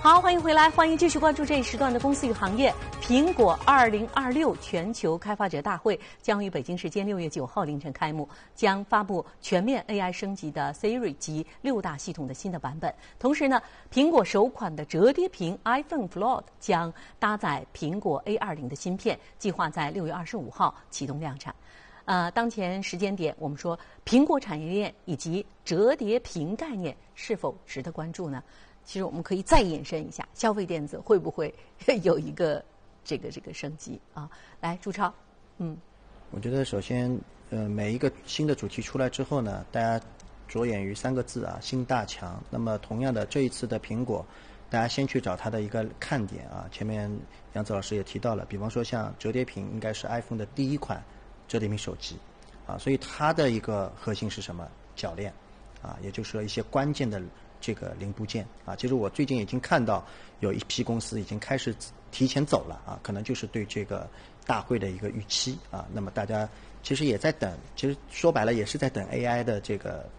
好，欢迎回来，欢迎继续关注这一时段的公司与行业。苹果2026全球开发者大会将于北京时间6月9号凌晨开幕，将发布全面 AI 升级的 Siri 及6大系统的新的版本。同时呢，苹果首款的折叠屏 iPhone Float 将搭载苹果 A20的芯片，计划在6月25号启动量产。当前时间点，我们说苹果产业链以及折叠屏概念是否值得关注呢？其实我们可以再延伸一下，消费电子会不会有一个这个升级啊？来，朱超， 我觉得首先，每一个新的主题出来之后呢，大家着眼于3个字啊，新大强。那么同样的，这一次的苹果，大家先去找它的一个看点啊。前面杨子老师也提到了，比方说像折叠屏，应该是 iPhone 的第一款折叠屏手机啊，所以它的一个核心是什么？铰链啊，也就是说一些关键的这个零部件啊。其实我最近已经看到有一批公司已经开始提前走了啊，可能就是对这个大会的一个预期啊。那么大家其实也在等，其实说白了也是在等 AI 的这个